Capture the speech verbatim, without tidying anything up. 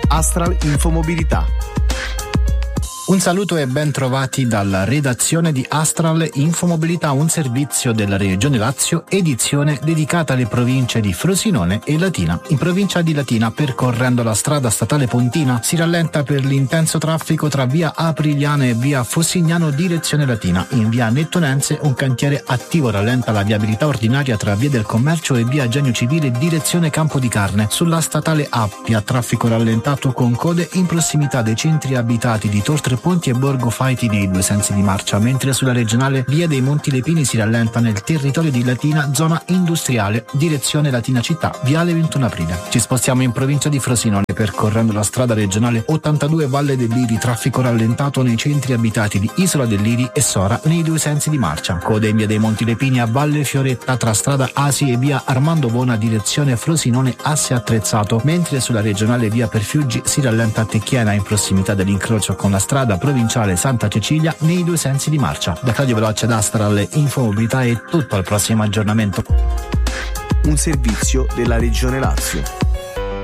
Astral Infomobilità. Un saluto e ben trovati dalla redazione di Astral Infomobilità, un servizio della Regione Lazio, edizione dedicata alle province di Frosinone e Latina. In provincia di Latina, percorrendo la strada statale pontina, si rallenta per l'intenso traffico tra via Aprigliana e via Fossignano direzione Latina. In via Nettunense un cantiere attivo rallenta la viabilità ordinaria tra via del Commercio e via Genio Civile direzione Campo di Carne. Sulla statale Appia, traffico rallentato con code in prossimità dei centri abitati di Tor Ponti e Borgo Faiti nei due sensi di marcia, mentre sulla regionale via dei Monti Lepini si rallenta nel territorio di Latina, zona industriale, direzione Latina città, viale ventuno aprile. Ci spostiamo in provincia di Frosinone percorrendo la strada regionale ottantadue Valle del Liri, traffico rallentato nei centri abitati di Isola del Liri e Sora nei due sensi di marcia. Code in via dei Monti Lepini a Valle Fioretta tra strada Asi e via Armando Bona direzione Frosinone asse attrezzato, mentre sulla regionale via Perfiuggi si rallenta a Tecchiena in prossimità dell'incrocio con la strada provinciale Santa Cecilia nei due sensi di marcia. Da Radio Veloce d'Astral Infomobilità è tutto, al prossimo aggiornamento. Un servizio della Regione Lazio.